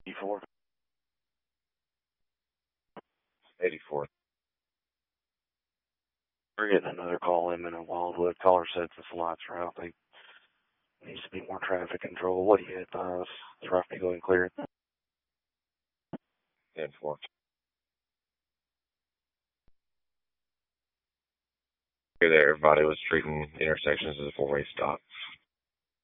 84. 84. We're getting another call in Wildwood. Caller said since the lights are out, there needs to be more traffic control. What do you advise? Is roughly going clear? 10-4. Good there, everybody was treating intersections as a four-way stop.